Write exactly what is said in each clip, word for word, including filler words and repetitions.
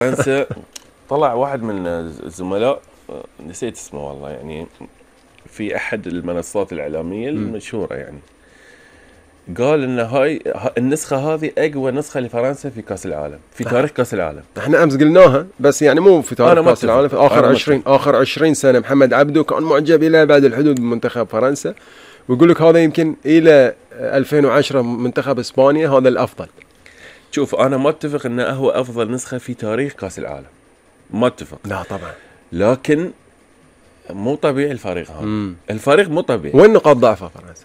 فرنسا طلع واحد من الزملاء، نسيت اسمه والله، يعني في احد المنصات الاعلاميه المشهوره، يعني قال ان هاي النسخه هذه اقوى نسخه لفرنسا في كاس العالم، في تاريخ كاس العالم. احنا امس قلناها، بس يعني مو في تاريخ كاس العالم، في اخر عشرين اخر عشرين سنه. محمد عبده كان معجب الى بعد الحدود بمنتخب فرنسا، ويقول لك هذا يمكن الى ألفين وعشرة منتخب اسبانيا هذا الافضل. شوف، انا ما اتفق انه هو افضل نسخه في تاريخ كاس العالم، ما اتفق. لا طبعا، لكن مو طبيعي الفريق هذا. مم. الفريق مو طبيعي. وين نقاط ضعفه فرنسا؟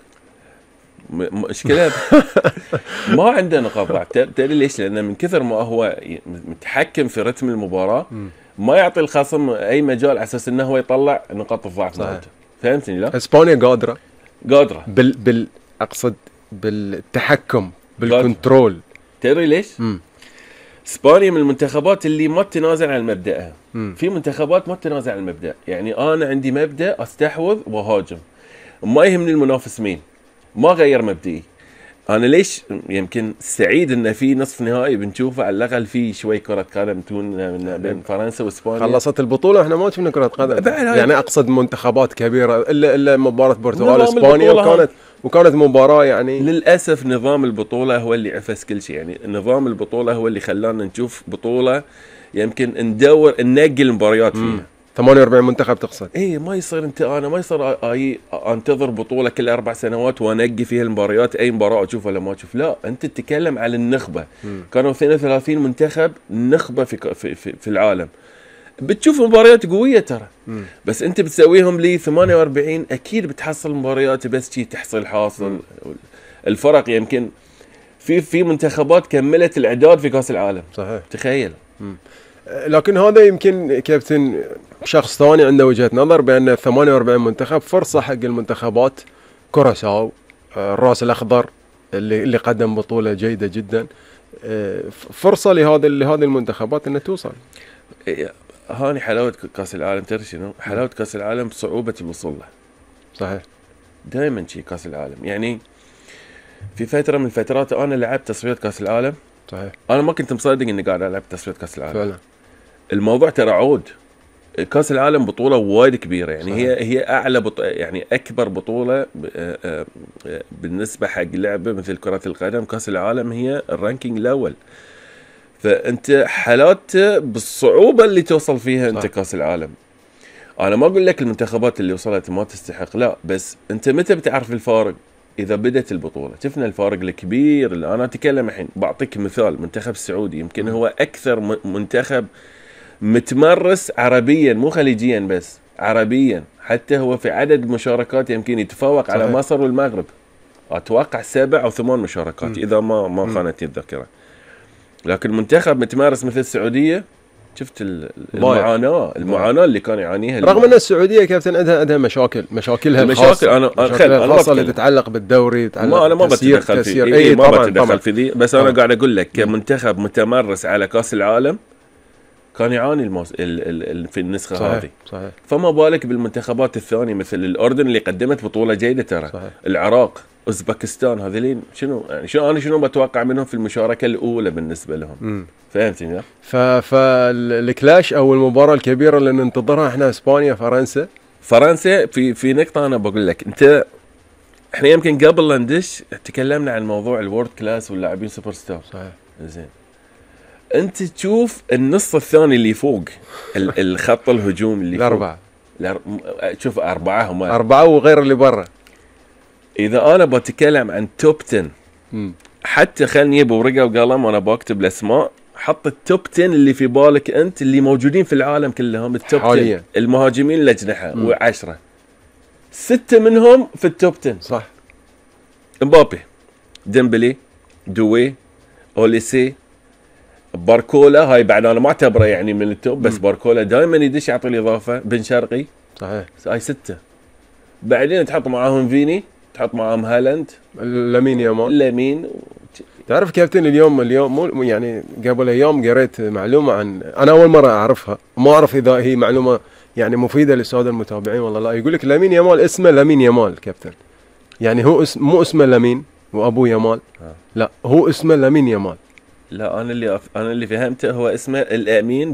مشكلة ما عنده نقاط ضعف. تدري ليش؟ لأنه من كثر ما هو متحكم في رتم المباراة ما يعطي الخصم أي مجال على أساس أنه هو يطلع نقاط الضعف مالته. فهمتني؟ لا، إسبانيا قادرة قادرة بال بال أقصد بالتحكم، بالكنترول. تدري ليش؟ مم. إسبانيا من المنتخبات اللي ما تنازع عن مبدأها. مم. في منتخبات ما تنازع عن المبدأ، يعني أنا عندي مبدأ أستحوذ وهاجم، ما يهمني المنافس مين، ما غير مبدئي. انا ليش يمكن سعيد ان في نصف نهائي بنشوفه على الاقل في شوي كره قدم تكون بين فرنسا واسبانيا. خلصت البطوله احنا ما شفنا كره قدم، يعني اقصد منتخبات كبيره الا الا مباراه البرتغال واسبانيا، وكانت وكانت مباراه يعني للاسف نظام البطوله هو اللي عفس كل شيء. يعني نظام البطوله هو اللي خلانا نشوف بطوله يمكن ندور ننقي المباريات فيها. مم. ثمانية وأربعين منتخب تقصد؟ اي ما يصير انت انا ما يصير اي انتظر بطوله كل اربع سنوات وانقي فيها المباريات، اي مباراه اشوفها ولا ما اشوف. لا، انت تتكلم على النخبه. مم. كانوا اثنين وثلاثين منتخب نخبه في في في, في العالم، بتشوف مباريات قويه ترى. مم. بس انت بتسويهم لي ثمانية وأربعين، اكيد بتحصل مباريات بس شيء تحصل حاصل. مم. الفرق يمكن في في منتخبات كملت الاعداد في كاس العالم. صحيح، تخيل. مم. لكن هذا يمكن كابتن شخص ثاني عنده وجهة نظر بأن ثمانية وأربعين منتخب فرصة حق المنتخبات. كوراساو، الراس الأخضر اللي اللي قدم بطولة جيدة جدا، فرصة لهذا لهذه المنتخبات أن توصل. هاني حلاوة كأس العالم، ترى شنو؟ حلاوة كأس العالم صعوبة الوصول له. صحيح، دائما شيء كأس العالم. يعني في فترة من الفترات أنا لعبت تصفيات كأس العالم. صحيح، أنا ما كنت مصدق إني قاعد ألعب تصفيات كأس العالم. فعلا الموضوع ترى عود. كأس العالم بطولة وايد كبيرة، يعني صحيح. هي هي أعلى بط... يعني أكبر بطولة بالنسبة حق لعبة مثل كرة القدم. كأس العالم هي الرانكينج الأول، فأنت حالات بالصعوبة اللي توصل فيها أنت. صح. كأس العالم أنا ما أقول لك المنتخبات اللي وصلت ما تستحق، لا، بس أنت متى بتعرف الفارق؟ إذا بدأت البطولة شفنا الفارق الكبير. اللي أنا أتكلم الحين، بعطيك مثال، منتخب السعودي يمكن هو أكثر منتخب متمرس عربيا، مو خليجيا بس عربيا. حتى هو في عدد المشاركات يمكن يتفوق على مصر والمغرب، اتوقع سبع او ثمان مشاركات. م. اذا ما ما خانتني الذاكره. لكن منتخب متمارس مثل السعوديه، شفت المعاناه المعاناه اللي كان يعانيها، رغم ان السعوديه كابتن عندها عندها مشاكل مشاكلها المشاكل انا مشاكلها الخاصه اللي تتعلق بالدوري، تتعلق ما انا ما بتدخل في اي إيه ما طبعًا بتدخل طبعًا في ذي، بس طبعًا. انا قاعد اقول لك كمنتخب متمرس على كاس العالم كان يعاني الموس... ال... ال... ال... في النسخة صحيح. هذه صحيح. فما بالك بالمنتخبات الثانية مثل الأردن اللي قدمت بطولة جيدة ترى. صحيح. العراق، أوزبكستان، هذولين شنو يعني شنو أنا شنو بتوقع منهم في المشاركة الأولى بالنسبة لهم. م. فهمتني؟ ف فالكلاش أو المباراة الكبيرة اللي ننتظرها احنا إسبانيا فرنسا. فرنسا في في نقطة أنا بقول لك، أنت احنا يمكن قبل لا ندش تكلمنا عن موضوع الورد كلاس واللاعبين سوبر ستار. صحيح. زين، انت تشوف النص الثاني اللي فوق الخط الهجوم اللي الاربعه فوق. شوف اربعه هم اربعه وغير اللي برا. اذا انا بتكلم عن توب عشرة، م. حتى خلني بورقه وقلم وانا بكتب الاسماء، حط التوب عشرة اللي في بالك انت اللي موجودين في العالم كلهم. التوب عشرة المهاجمين الاجنحه وعشرة، سته منهم في التوب عشرة. صح. امبابي، ديمبلي، دوي، اوليسي، باركولا. هاي بعد انا ما اعتبره يعني من التوب، بس م. باركولا دائما يدش يعطي الاضافه. بن شرقي. صحيح. هاي سته. بعدين تحط معاهم فيني، تحط معاهم هالاند، لامين يامال. لامين. تعرف كابتن اليوم اليوم مو يعني قبل ايام قريت معلومه عن، انا اول مره اعرفها، ما اعرف اذا هي معلومه يعني مفيده للساده المتابعين والله لا. يقول لك لامين يامال اسمه لامين يامال كابتن، يعني هو اسم مو اسمه لامين وابوه يامال، لا هو اسمه لامين يامال. لا، انا اللي أف... انا اللي فهمته هو اسمه الامين